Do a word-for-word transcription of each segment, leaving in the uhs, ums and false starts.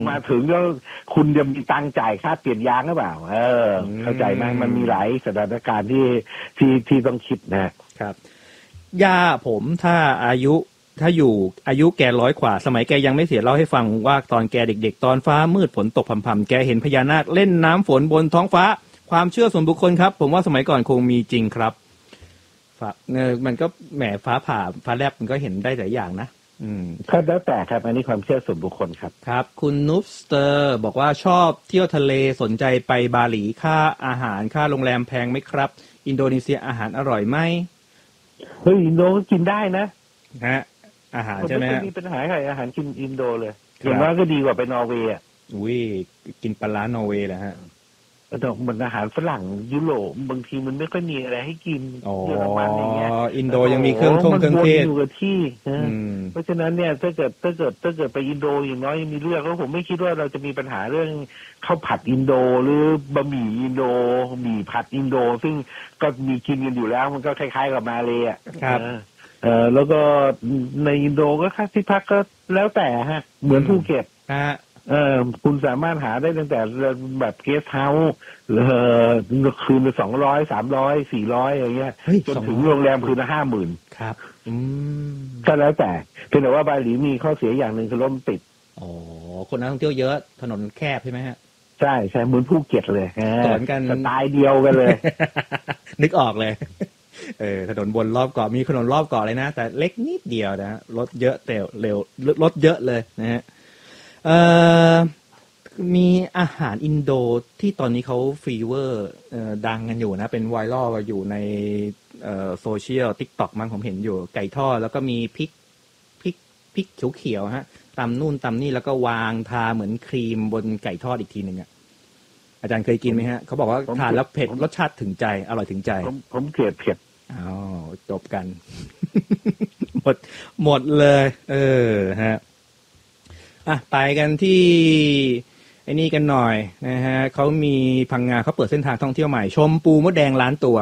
มาถึงแล้วคุณจะมีตังจ่ายค่าเปลี่ยนยางหรือเปล่าเออเข้าใจไหมมันมีหลายสถานการณ์ที่ที่ที่ต้องคิดนะครับย่าผมถ้าอายุถ้าอยู่อายุแกร้อยกว่าสมัยแกยังไม่เสียเล่าให้ฟังว่าตอนแกเด็กๆตอนฟ้ามืดฝนตกพรำๆแกเห็นพญานาคเล่นน้ำฝนบนท้องฟ้าความเชื่อส่วนบุคคลครับผมว่าสมัยก่อนคงมีจริงครับฟ้าเออมันก็แหมฟ้าผ่าฟ้าแลบมันก็เห็นได้หลายอย่างนะอืมครับแล้วแต่ครับอันนี้ความเชื่อส่วนบุคคลครับครับคุณนุฟสเตอร์บอกว่าชอบเที่ยวทะเลสนใจไปบาหลีค่าอาหารค่าโรงแรมแพงไหมครับอินโดนีเซียอาหารอร่อยไหมเฮ้ยอินโดก็กินได้นะฮะอาหารใช่ไหมไม่มีปัญหาอะไรอาหารกินอินโดเลยอย่างน้อยก็ดีกว่าไปนอร์เวย์อ่ะอุ้ยกินปลาร้านอร์เวย์แหละฮะแต่มันอาหารฝรั่งยุโรปบางทีมันไม่ค่อยมีอะไรให้กินเยอรมันอย่างเงี้ยอินโดยังมีเครื่องท่องเครื่องเทศอยู่กับที่เพราะฉะนั้นเนี่ยถ้าเกิดถ้าเกิดถ้าเกิดไปอินโดอย่างน้อยมีเรื่องแล้วผมไม่คิดว่าเราจะมีปัญหาเรื่องข้าวผัดอินโดหรือบะหมี่อินโดหมี่ผัดอินโดซึ่งก็มีกินกันอยู่แล้วมันก็คล้ายๆกับมาเลยอ่ะครับเออแล้วก็ในอินโดก็ค่าที่พักก็แล้วแต่ฮะเหมือนภูเก็ตเออคุณสามารถหาได้ตั้งแต่แบบเกสต์เฮาส์หรือคืนละสองร้อยสามร้อยสี่ร้อยอย่างเงี้ยจนถึงโรงแรมคืนละห้าหมื่นครับอืมก็แล้วแต่เพียงแต่ว่าบาหลีมีข้อเสียอย่างหนึ่งคือรถติดอ๋อคนนักท่องเที่ยวเยอะถนนแคบใช่ไหมฮะใช่ใช่เหมือนภูเก็ตเลยสวนกันสไตล์เดียวกันเลยนึกออกเลยเออถนนบนรอบเกาะมีถนนรอบเกาะเลยนะแต่เล็กนิดเดียวนะรถเยอะแต่เร็วรถเยอะเลยนะฮะเอ่อมีอาหารอินโดที่ตอนนี้เขาฟีเวอร์เอ่อดังกันอยู่นะเป็นไวรัลอยู่ในเอ่อโซเชียล TikTok มั้งผมเห็นอยู่ไก่ทอดแล้วก็มีพริกพริกพริกเขียวๆฮะตำนู่นตำนี่แล้วก็วางทาเหมือนครีมบนไก่ทอดอีกทีนึงอ่ะอาจารย์เคยกินไหมฮะเขาบอกว่าทานแล้วเผ็ดรสชาติถึงใจอร่อยถึงใจผมผมเกลียดเผ็ดอ้าวจบกัน หมดหมดเลยเออฮะอ่ะไปกันที่ไอ้นี่กันหน่อยนะฮะเขามีพังงาเขาเปิดเส้นทางท่องเที่ยวใหม่ชมปูมดแดงล้านตัว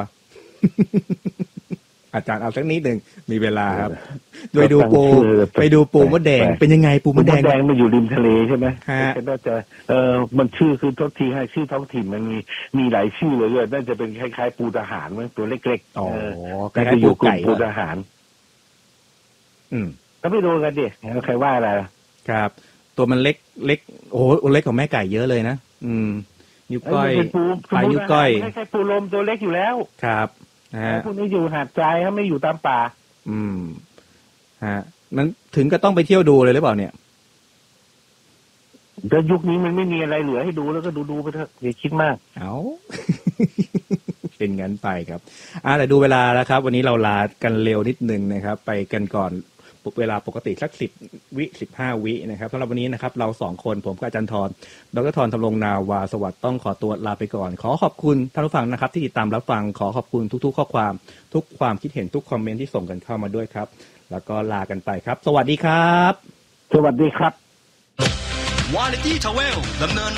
อาจารย์เอาสักนิดหนึ่งมีเวลาครับโดยดูปูไปดูปูมดแดงเป็นยังไงปูมดแดงปูมดแดงมันอยู่ริมทะเลใช่ไหมฮะน่าจะเออมันชื่อคือทศทีให้ชื่อท้องถิ่นมันมีมีหลายชื่อเลยเลยน่าจะเป็นคล้ายๆปูทหารมั้งตัวเล็กๆอ๋อก็จะอยู่กลุ่มปูทหารอืมก็ไปดูกันดิใครว่าอะไรครับตัวมันเล็กเล็กโอ้โหเล็กกว่าแม่ไก่เยอะเลยนะอืมนิ้วก้อยปลายนิ้วก้อยไม่ใช่ปูลมตัวเล็กอยู่แล้วครับนะฮะพวกนี้อยู่หาดทรายเขาไม่อยู่ตามป่าอืมฮะมันถึงก็ต้องไปเที่ยวดูเลยหรือเปล่าเนี่ยแต่ยุคนี้มันไม่มีอะไรเหลือให้ดูแล้วก็ดูดูไปเถอะอย่าคิดมากเอา เป็นงั้นไปครับอ่าแต่ดูเวลาแล้วครับวันนี้เราลากันเร็วนิดนึงนะครับไปกันก่อนเวลาปกติสักสิบวิสิบห้าวินะครับสำหรับวันนี้นะครับเราสองคนผมกับอาจารย์ธรดรธรธำรงนาวาสวัสดิ์ต้องขอตัวลาไปก่อนขอขอบคุณท่านผู้ฟังนะครับที่ติดตามรับฟังขอขอบคุณทุกๆข้อความทุกความคิดเห็นทุกคอมเมนต์ที่ส่งกันเข้ามาด้วยครับแล้วก็ลากันไปครับสวัสดีครับสวัสดีครับวาไรตี้ทราเวลดำเนิน